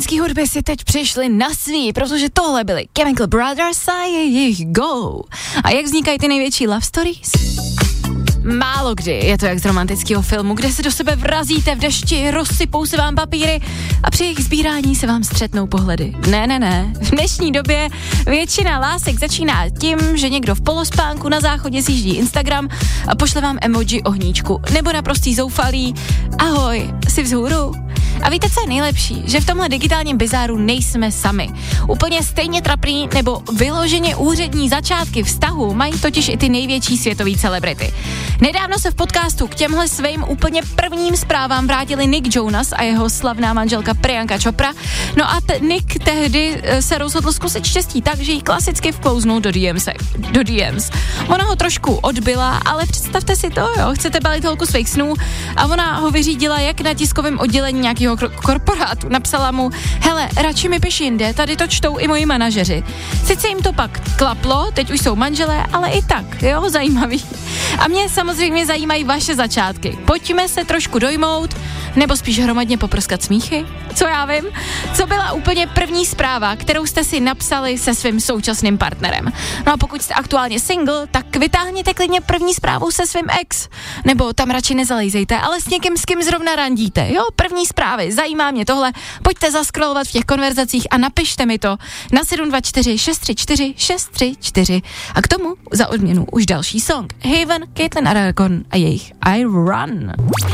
romantické hudby si teď přišli na svý, protože tohle byly Chemical Brothers a jejich Go. A jak vznikají ty největší love stories? Málo kdy je to jak z romantického filmu, kde se do sebe vrazíte v dešti, rozsypou se vám papíry a při jejich sbírání se vám střetnou pohledy. Ne. V dnešní době většina lásek začíná tím, že někdo v polospánku na záchodě sjíždí Instagram a pošle vám emoji ohníčku. Nebo naprostý zoufalý ahoj, jsi vzhůru? A víte, co je nejlepší? Že v tomhle digitálním bizáru nejsme sami. Úplně stejně trapný nebo vyloženě úřední začátky vztahu mají totiž i ty největší světové celebrity. Nedávno se v podcastu k těmhle svým úplně prvním zprávám vrátili Nick Jonas a jeho slavná manželka Priyanka Chopra. No a Nick tehdy se rozhodl zkusit štěstí tak, že jí klasicky vklouznul do DMs. Ona ho trošku odbyla, ale představte si to, jo, chcete balit holku svých snů a ona ho vyřídila jak na tiskovém oddělení nějakého korporátu. Napsala mu, hele, radši mi piš jinde, tady to čtou i moji manažeři. Sice jim to pak klaplo, teď už jsou manželé, ale i tak, jo, zajímavý. A mě samozřejmě zajímají vaše začátky. Pojďme se trošku dojmout, nebo spíš hromadně poprskat smíchy? Co já vím? Co byla úplně první zpráva, kterou jste si napsali se svým současným partnerem? No a pokud jste aktuálně single, tak vytáhněte klidně první zprávu se svým ex. Nebo tam radši nezalejzejte, ale s někým, s kým zrovna randíte. Jo, první zprávy, zajímá mě tohle. Pojďte zaskrolovat v těch konverzacích a napište mi to na 724 634 634. A k tomu za odměnu už další song. Haven, Caitlin Aragon a jejich I Run.